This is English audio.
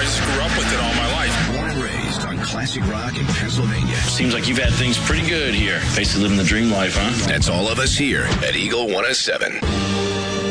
I just grew up with it all my life. Born and raised on classic rock in Pennsylvania. Seems like you've had things pretty good here. Basically living the dream life, huh? That's all of us here at Eagle 107.